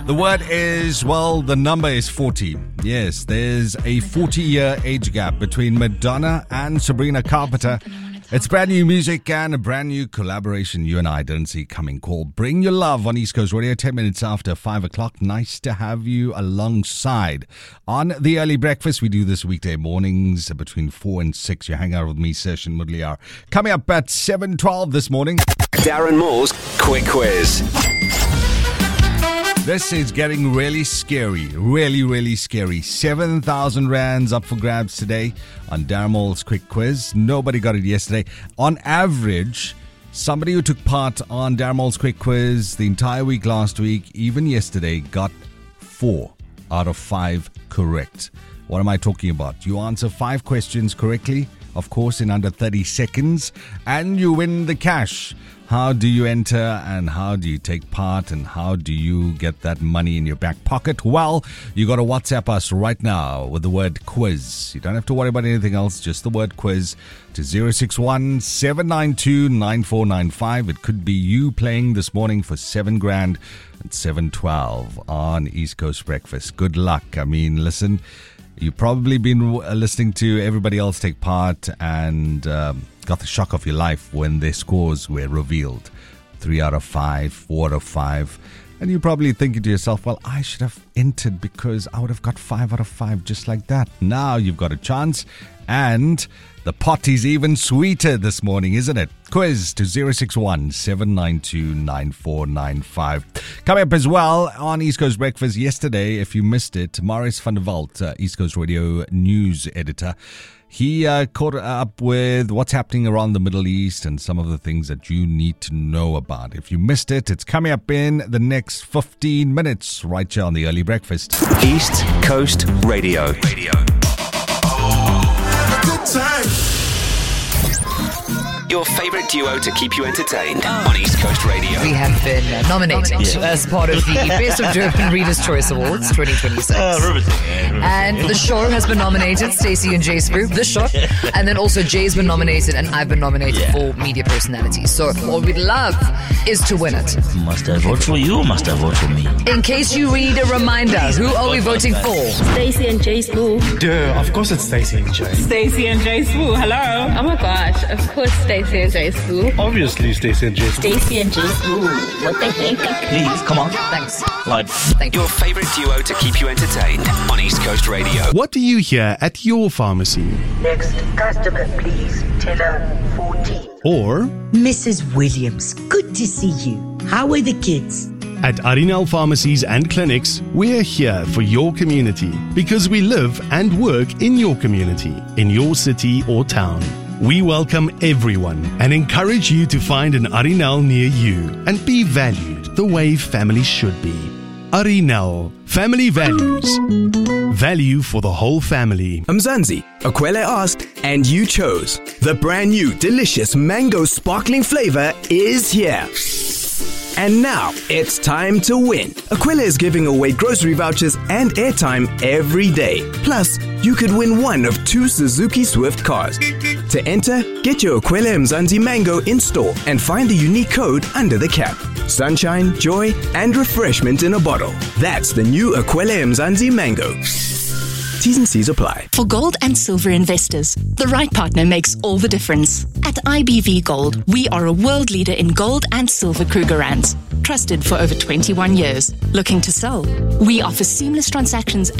The word is, well, the number is 40. Yes, there's a 40-year age gap between Madonna and Sabrina Carpenter. It's brand new music and a brand new collaboration you and I didn't see coming, called Bring Your Love on East Coast Radio, 10 minutes after 5 o'clock. Nice to have you alongside. On the early breakfast, we do this weekday mornings between 4 and 6. You hang out with me, Session Mudliar. Coming up at 7:12 this morning. Darren Moore's Quick Quiz. This is getting really scary. Really scary. 7,000 rands up for grabs today on Darren Moore's Quick Quiz. Nobody got it yesterday. On average, somebody who took part on Darren Moore's Quick Quiz the entire week last week, even yesterday, got 4 out of 5 correct. What am I talking about? You answer 5 questions correctly, of course, in under 30 seconds, and you win the cash. How do you enter, and how do you take part, and how do you get that money in your back pocket? Well, you got to WhatsApp us right now with the word quiz. You don't have to worry about anything else, just the word quiz to 061-792-9495. It could be you playing this morning for 7 grand at 7:12 on East Coast Breakfast. Good luck. I mean, listen, you've probably been listening to everybody else take part and got the shock of your life when their scores were revealed. 3 out of 5, 4 out of 5. And you're probably thinking to yourself, well, I should have entered because I would have got 5 out of 5 just like that. Now you've got a chance. And the pot is even sweeter this morning, isn't it? Quiz to 061-792-9495. Coming up as well on East Coast Breakfast yesterday, if you missed it, Marius van der Walt, East Coast Radio news editor, he caught up with what's happening around the Middle East and some of the things that you need to know about. If you missed it, it's coming up in the next 15 minutes right here on the Early Breakfast. East Coast Radio. Good time. Your favorite duo to keep you entertained on East Coast Radio. We have been nominated as part of the Best of Durban Readers' Choice Awards 2026. And the show has been nominated, Stacey and Jay's group, the show. And then also Jay's been nominated and I've been nominated for media personality. So what we'd love is to win it. Must I vote for you or must I vote for me? In case you need a reminder, who are we voting for? Stacey and Jay Spoo. Duh, of course it's Stacey and Jay. Stacey and Jay Spoo, hello. Oh my gosh, of course Stacey and Jay Spoo. Obviously Stacey and Jay Spoo. Stacey and Jay Spoo. What the heck? Please, come on. Thanks. Thank you. Your favorite duo to keep you entertained on East Coast Radio. What do you hear at your pharmacy? Next customer, please. Teller 14. Or Mrs. Williams, good to see you. How are the kids? at Arinal Pharmacies and Clinics, we're here for your community because we live and work in your community, in your city or town. We welcome everyone and encourage you to find an Arinal near you and be valued the way family should be. Arinal, family values. Value for the whole family. Mzansi, Akwele asked and you chose. The brand new delicious mango sparkling flavor is here. And now it's time to win. Akwele is giving away grocery vouchers and airtime every day. Plus, you could win one of 2 Suzuki Swift cars. To enter, get your Akwele Mzansi Mango in store and find the unique code under the cap. Sunshine, joy, and refreshment in a bottle. That's the new Akwele Mzansi Mango. T's and C's apply. For gold and silver investors, the right partner makes all the difference. At IBV Gold, we are a world leader in gold and silver Krugerrands. Trusted for over 21 years. Looking to sell? We offer seamless transactions